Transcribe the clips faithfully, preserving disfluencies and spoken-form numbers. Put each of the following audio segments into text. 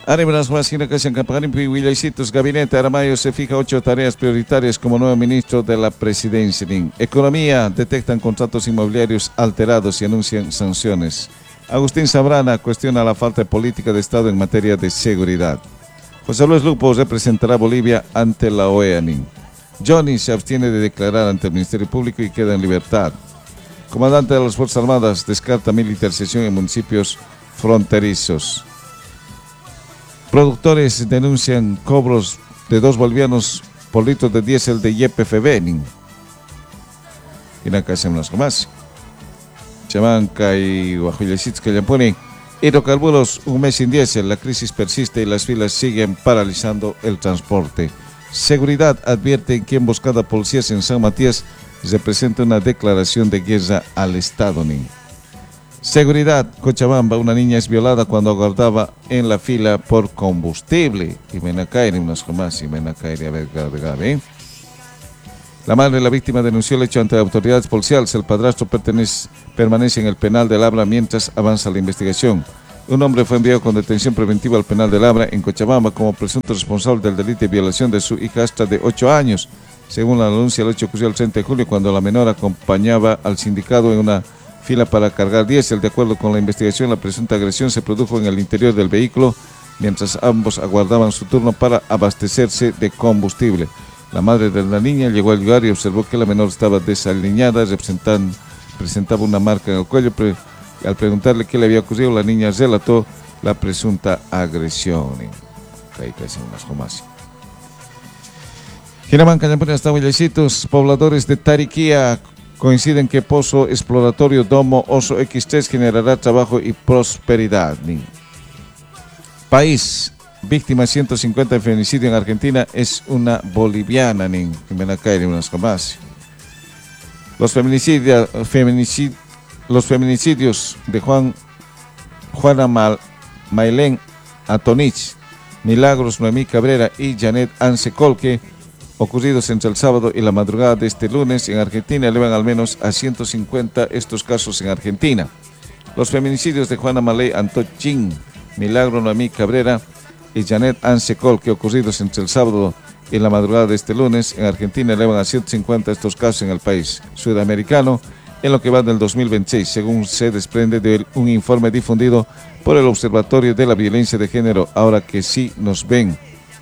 Ánimas Huasquina Cachancapagarimpi, Huillaicitos, Gabinete Aramayo se fija ocho tareas prioritarias como nuevo ministro de la presidencia. Economía, detectan contratos inmobiliarios alterados y anuncian sanciones. Agustín Sabrana cuestiona la falta de política de Estado en materia de seguridad. José Luis Lupo representará a Bolivia ante la O E A. Johnny se abstiene de declarar ante el Ministerio Público y queda en libertad. Comandante de las Fuerzas Armadas descarta militarización en municipios fronterizos. Productores denuncian cobros de dos bolivianos por litro de diésel de Y P F B. Y acá hacemos más. Chamanca y Huajuillecitos que ya ponen hidrocarburos un mes sin diésel. La crisis persiste y las filas siguen paralizando el transporte. Seguridad advierte que emboscada policías en San Matías representa una declaración de guerra al Estado. Seguridad, Cochabamba, una niña es violada cuando aguardaba en la fila por combustible. Y Menacaire, unas jamás, y Menacaire, a ver, ¿eh? La madre de la víctima denunció el hecho ante autoridades policiales. El padrastro pertenece, permanece en el penal de Labra mientras avanza la investigación. Un hombre fue enviado con detención preventiva al penal de Labra en Cochabamba como presunto responsable del delito de violación de su hijastra de ocho años. Según la denuncia, el hecho ocurrió el treinta de julio cuando la menor acompañaba al sindicado en una fila para cargar diésel. De acuerdo con la investigación, la presunta agresión se produjo en el interior del vehículo mientras ambos aguardaban su turno para abastecerse de combustible. La madre de la niña llegó al lugar y observó que la menor estaba desaliñada, presentaba una marca en el cuello. Pre al preguntarle qué le había ocurrido, la niña relató la presunta agresión. Giraman Cañampuri hasta Huillecitos, pobladores de Tariquía coinciden que pozo exploratorio Domo Oso equis tres generará trabajo y prosperidad. País, víctima ciento cincuenta de feminicidio en Argentina es una boliviana. Los feminicidios, feminicid, los feminicidios de Juan, Juana Mal, Mailén Atonich, Milagros Noemí Cabrera y Janet Anse Colque, ocurridos entre el sábado y la madrugada de este lunes en Argentina, elevan al menos a ciento cincuenta estos casos en Argentina. Los feminicidios de Juana Maley Antochín, Milagro Noemí Cabrera y Janet Anse Colque, ocurridos entre el sábado y la madrugada de este lunes en Argentina, elevan a ciento cincuenta estos casos en el país sudamericano en lo que va del dos mil veintiséis, según se desprende de un informe difundido por el Observatorio de la Violencia de Género. Ahora que sí nos ven.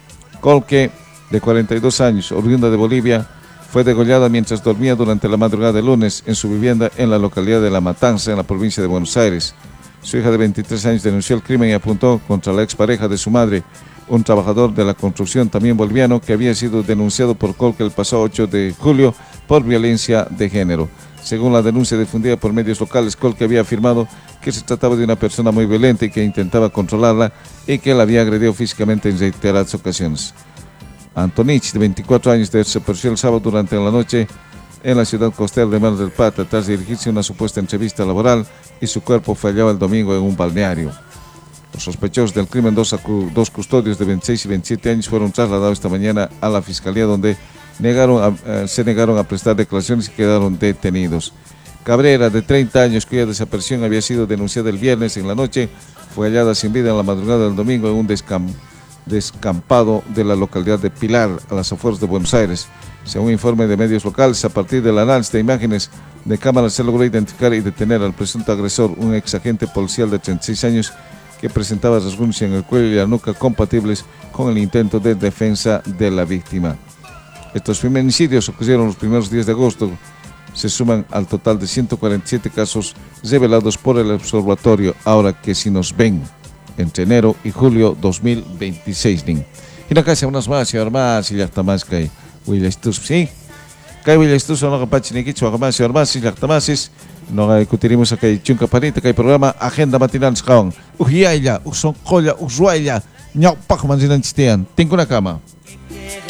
Colque, de cuarenta y dos años, oriunda de Bolivia, fue degollada mientras dormía durante la madrugada de lunes en su vivienda en la localidad de La Matanza, en la provincia de Buenos Aires. Su hija de veintitrés años denunció el crimen y apuntó contra la expareja de su madre, un trabajador de la construcción también boliviano que había sido denunciado por Colque el pasado ocho de julio por violencia de género. Según la denuncia difundida por medios locales, Colque había afirmado que se trataba de una persona muy violenta y que intentaba controlarla y que la había agredido físicamente en reiteradas ocasiones. Antonich, de veinticuatro años, desapareció el sábado durante la noche en la ciudad costera de Mar del Plata tras dirigirse a una supuesta entrevista laboral y su cuerpo fue hallado el domingo en un balneario. Los sospechosos del crimen, dos, dos custodios de veintiséis y veintisiete años, fueron trasladados esta mañana a la fiscalía donde negaron a, eh, se negaron a prestar declaraciones y quedaron detenidos. Cabrera, de treinta años, cuya desaparición había sido denunciada el viernes en la noche, fue hallada sin vida en la madrugada del domingo en un descam descampado de la localidad de Pilar, a las afueras de Buenos Aires. Según informe de medios locales, a partir del análisis de imágenes de cámaras se logró identificar y detener al presunto agresor, un ex agente policial de treinta y seis años que presentaba rasguños en el cuello y la nuca compatibles con el intento de defensa de la víctima. Estos feminicidios ocurrieron los primeros días de agosto. Se suman al total de ciento cuarenta y siete casos revelados por el observatorio Ahora que si nos ven entre enero y julio dos mil veintiséis. Y la casa unas más y más y ya está más que Huillecitos, sí. Que Huillecitos no capachi ni quicho más y más y ya está más. No discutiremos aquí chunca panita que hay programa Agenda Matinal Scaon. Ujiaya, uson colla, usuaya. Nyau pak manzinan chistean. Tengo una cama.